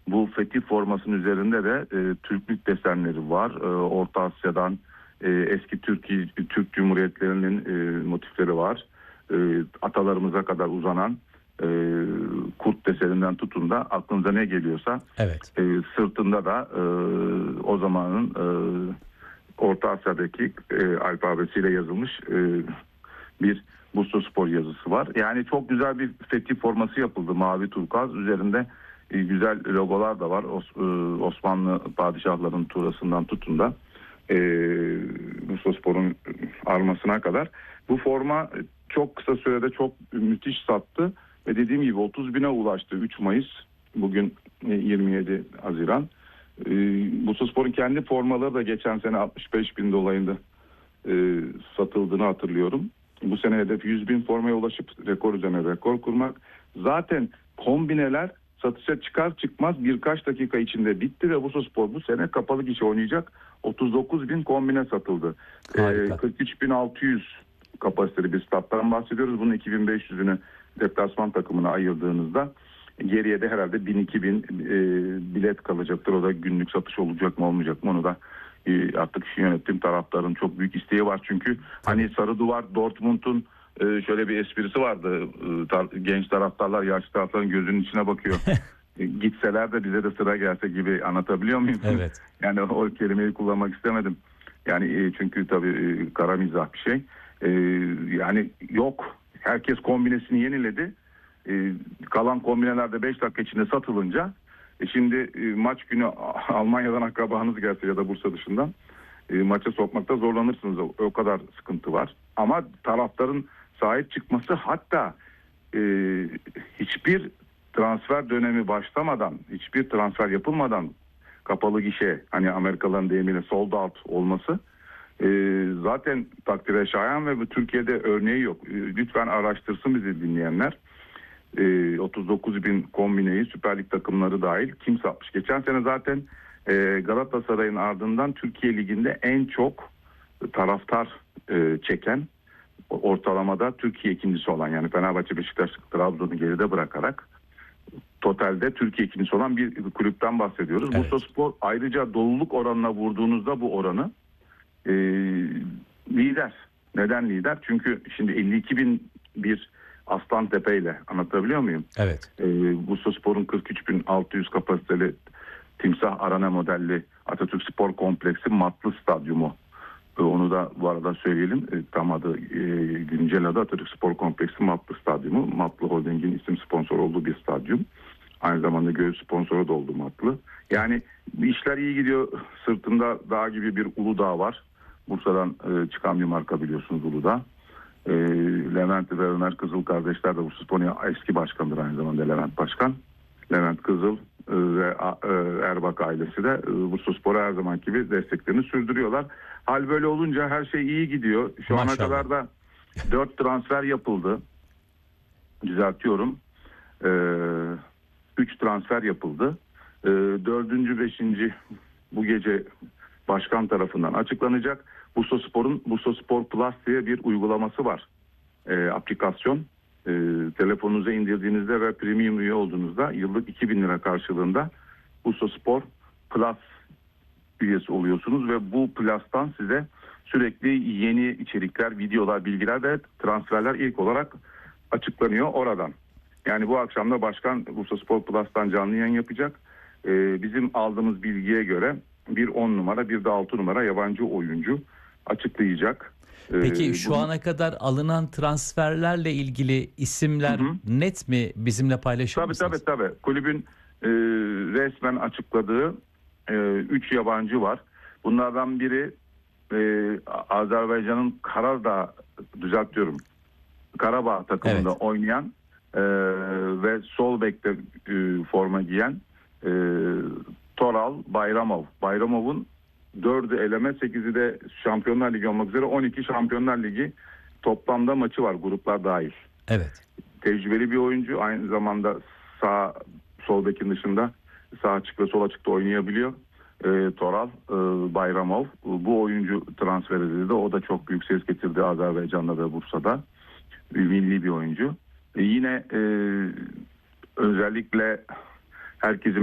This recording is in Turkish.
bu Fetih formasının üzerinde de Türklük desenleri var. Orta Asya'dan eski Türk Cumhuriyetlerinin motifleri var. Atalarımıza kadar uzanan kurt deseninden tutun da aklınıza ne geliyorsa, Evet. sırtında da o zamanın Orta Asya'daki alfabesiyle yazılmış bir Bursaspor yazısı var. Yani çok güzel bir Fetih forması yapıldı, mavi turkuaz. Üzerinde güzel logolar da var. Osmanlı padişahların tuğrasından tutun da Bursaspor'un armasına kadar. Bu forma çok kısa sürede çok müthiş sattı ve dediğim gibi 30.000'e ulaştı 3 Mayıs. Bugün 27 Haziran. Bursaspor'un kendi formaları da geçen sene 65.000 dolayında satıldığını hatırlıyorum. Bu sene hedef 100.000 formaya ulaşıp rekor üzerine rekor kurmak. Zaten kombineler satışa çıkar çıkmaz birkaç dakika içinde bitti ve Bursaspor bu sene kapalı gişe oynayacak. 39.000 kombine satıldı. 43.600 kapasiteli bir stat'tan bahsediyoruz. Bunun 2.500'ünü deplasman takımına ayırdığınızda geriye de herhalde 1.000-2.000 bilet kalacaktır. O da günlük satış olacak mı olmayacak mı onu da artık yönetim taraftarın çok büyük isteği var. Çünkü hani sarı duvar, Dortmund'un şöyle bir esprisi vardı. Genç taraftarlar yaşlı taraftarın gözünün içine bakıyor. Gitseler de bize de sıra gelse gibi, anlatabiliyor muyum? Evet. Yani o kelimeyi kullanmak istemedim. Yani çünkü tabii kara mizah bir şey. Yani yok. Herkes kombinesini yeniledi. Kalan kombinelerde 5 dakika içinde satılınca şimdi maç günü Almanya'dan akrabanız gelse ya da Bursa dışından maça sokmakta zorlanırsınız. O kadar sıkıntı var. Ama taraftarın sahip çıkması, hatta hiçbir transfer dönemi başlamadan, hiçbir transfer yapılmadan kapalı gişe, hani Amerikalıların deyimiyle sold out olması zaten takdire şayan ve bu Türkiye'de örneği yok. Lütfen araştırsın bizi dinleyenler. 39.000 kombineyi Süper Lig takımları dahil kim satmış? Geçen sene zaten Galatasaray'ın ardından Türkiye Ligi'nde en çok taraftar çeken, ortalamada Türkiye ikincisi olan, yani Fenerbahçe, Beşiktaş, Trabzon'u geride bırakarak totalde Türkiye ikincisi olan bir kulüpten bahsediyoruz. Evet. Bursaspor ayrıca doluluk oranına vurduğunuzda bu oranı lider. Neden lider? Çünkü şimdi 52.000 bir Aslantepe ile, anlatabiliyor muyum? Evet. Bursaspor'un 43.600 kapasiteli Timsah Arena modelli Atatürk Spor Kompleksi Matlı Stadyumu. Onu da bu arada söyleyelim. Tam adı, güncel adı Atatürk Spor Kompleksi Matlı Stadyumu. Matlı Holding'in isim sponsor olduğu bir stadyum. Aynı zamanda göğüs sponsoru da oldu Matlı. Yani işler iyi gidiyor. Sırtında dağ gibi bir Uludağ var. Bursa'dan çıkan bir marka, biliyorsunuz, Uludağ. Levent ve Ömer Kızıl kardeşler de Bursaspor'un eski başkanıdır aynı zamanda, Levent Başkan. Levent Kızıl ve Erbak ailesi de Bursaspor'a her zaman gibi desteklerini sürdürüyorlar. Hal böyle olunca her şey iyi gidiyor. Şu Maşallah. ana kadar da 4 transfer yapıldı. Düzeltiyorum. 3 transfer yapıldı. 4. 5. bu gece başkan tarafından açıklanacak. Bursaspor'un Bursaspor Plus diye bir uygulaması var. Aplikasyon. Telefonunuza indirdiğinizde ve premium üye olduğunuzda yıllık 2.000 lira karşılığında Bursaspor Plus üyesi oluyorsunuz ve bu Plus'tan size sürekli yeni içerikler, videolar, bilgiler ve transferler ilk olarak açıklanıyor oradan. Yani bu akşam da başkan Bursaspor Plus'tan canlı yayın yapacak. Bizim aldığımız bilgiye göre bir 10 numara, bir de 6 numara yabancı oyuncu açıklayacak. Peki şu ana kadar alınan transferlerle ilgili isimler net mi, bizimle paylaşır mısınız? Tabii. Kulübün resmen açıkladığı 3 yabancı var. Bunlardan biri Azerbaycan'ın Karabağ takımında oynayan ve sol bekte forma giyen Toral Bayramov. Bayramov'un 4'ü eleme, 8'i de Şampiyonlar Ligi olmak üzere 12 Şampiyonlar Ligi toplamda maçı var, gruplar dahil. Evet. Tecrübeli bir oyuncu, aynı zamanda sol bekin dışında sağ açık ve sol açıkta oynayabiliyor. Toral Bayramov, bu oyuncu transfer edildi. O da çok büyük ses getirdi Azerbaycan'da ve Bursa'da. Milli bir oyuncu. Yine özellikle herkesin